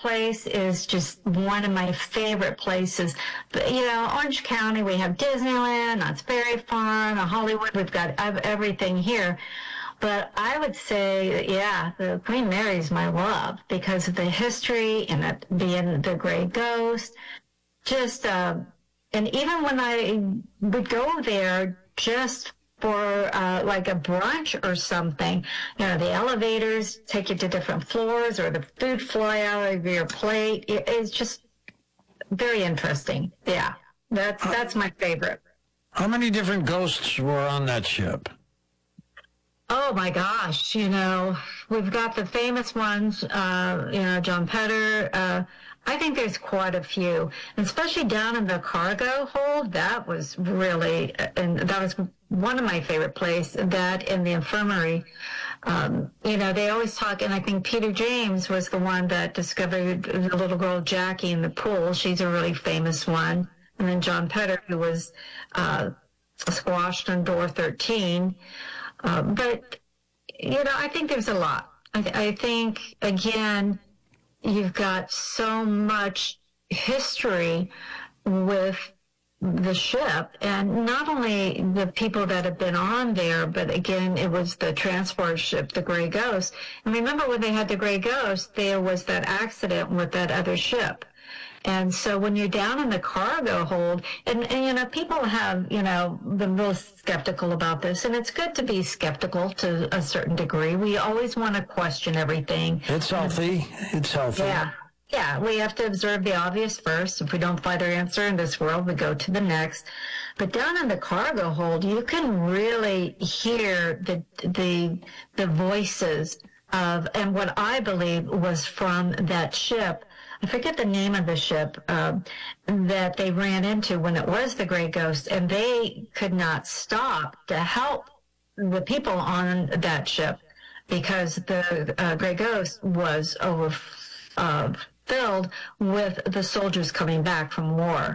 place is just one of my favorite places. But, Orange County, we have Disneyland, Knott's Berry Farm, Hollywood. We've got everything here. But I would say, the Queen Mary's my love because of the history and it being the Grey Ghost. Just, and even when I would go there just for like a brunch or something, the elevators take you to different floors or the food fly out of your plate. It's just very interesting. Yeah, that's my favorite. How many different ghosts were on that ship? Oh my gosh, we've got the famous ones, John Petter. I think there's quite a few, especially down in the cargo hold. That was really, and that was one of my favorite places, that in the infirmary. They always talk, and I think Peter James was the one that discovered the little girl Jackie in the pool. She's a really famous one. And then John Petter, who was squashed on door 13. But I think there's a lot. I think, again, you've got so much history with the ship, and not only the people that have been on there, but again, it was the transport ship, the Grey Ghost. And remember when they had the Grey Ghost, there was that accident with that other ship. And so when you're down in the cargo hold, and people have, been real skeptical about this, and it's good to be skeptical to a certain degree. We always want to question everything. It's healthy. It's healthy. Yeah, we have to observe the obvious first. If we don't find our answer in this world, we go to the next. But down in the cargo hold, you can really hear the voices of, and what I believe was from that ship. I forget the name of the ship that they ran into when it was the Grey Ghost, and they could not stop to help the people on that ship because the Grey Ghost was filled with the soldiers coming back from war.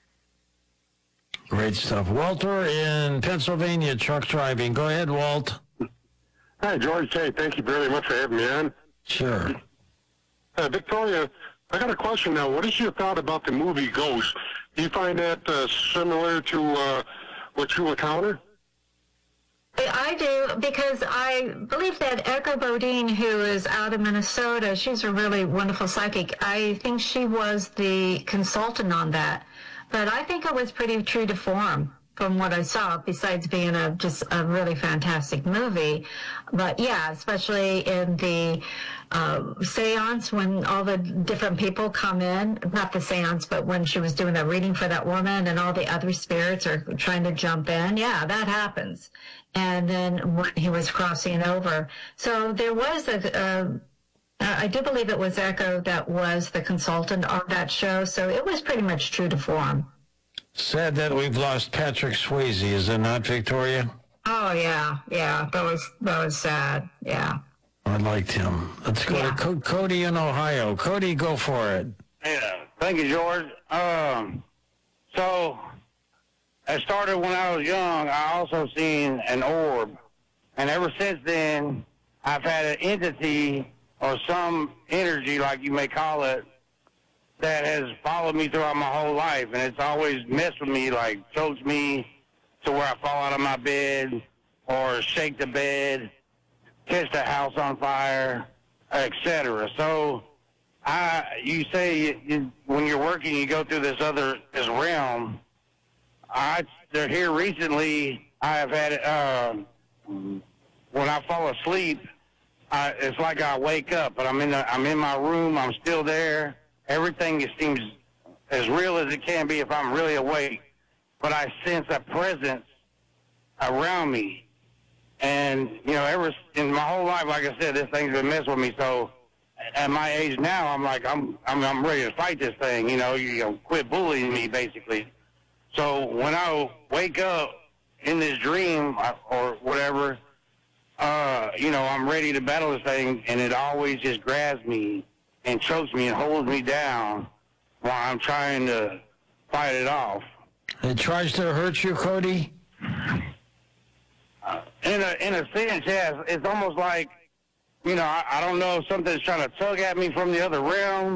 Great stuff. Walter in Pennsylvania, truck driving. Go ahead, Walt. Hi, George. Hey, thank you very much for having me on. Sure. Victoria, I got a question now. What is your thought about the movie Ghost? Do you find that similar to what you encounter? I do, because I believe that Echo Bodine, who is out of Minnesota, she's a really wonderful psychic. I think she was the consultant on that. But I think it was pretty true to form from what I saw, besides being just a really fantastic movie. But yeah, especially in the seance when all the different people come in, not the seance, but when she was doing the reading for that woman and all the other spirits are trying to jump in. Yeah, that happens. And then when he was crossing over. So there was I do believe it was Echo that was the consultant on that show. So it was pretty much true to form. Sad that we've lost Patrick Swayze, is it not, Victoria? Oh, yeah. That was sad. Yeah. I liked him. Let's go to Cody in Ohio. Cody, go for it. Yeah. Thank you, George. So it started when I was young. I also seen an orb. And ever since then, I've had an entity or some energy, like you may call it, that has followed me throughout my whole life, and it's always messed with me, like chokes me to where I fall out of my bed or shake the bed, catch the house on fire, etc. So you say when you're working, you go through this realm. They're here recently. I have had it, when I fall asleep, it's like I wake up, but I'm in my room. I'm still there. Everything seems as real as it can be if I'm really awake, but I sense a presence around me. And, ever in my whole life, like I said, this thing's been messing with me. So at my age now, I'm like, I'm ready to fight this thing, quit bullying me, basically. So when I wake up in this dream or whatever, I'm ready to battle this thing, and it always just grabs me and chokes me and holds me down while I'm trying to fight it off. It tries to hurt you, Cody? In a sense, yes. It's almost like, I don't know if something's trying to tug at me from the other realm,